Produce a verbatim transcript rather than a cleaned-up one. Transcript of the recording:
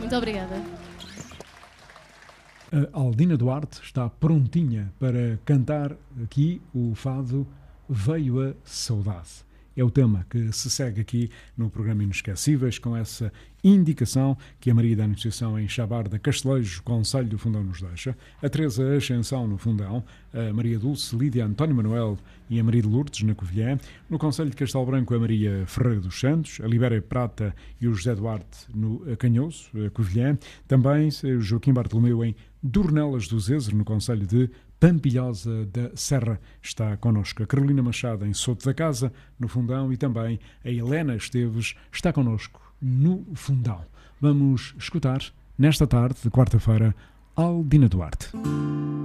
Muito obrigada. A Aldina Duarte está prontinha para cantar aqui o fado Veio a Saudade. É o tema que se segue aqui no programa Inesquecíveis, com essa indicação que a Maria da Anunciação em Chabarda, Castelejo, Conselho do Fundão, nos deixa, a Teresa Ascensão no Fundão, a Maria Dulce, Lídia António Manuel e a Maria de Lourdes na Covilhã, no Conselho de Castelo Branco a Maria Ferreira dos Santos, a Libéria Prata e o José Duarte no Canhoso, a Covilhã, também o Joaquim Bartolomeu em Dornelas do Zezer, no Conselho de Pampilhosa da Serra, está connosco. A Carolina Machado em Soto da Casa, no Fundão, e também a Helena Esteves está connosco no Fundão. Vamos escutar, nesta tarde de quarta-feira, Aldina Duarte.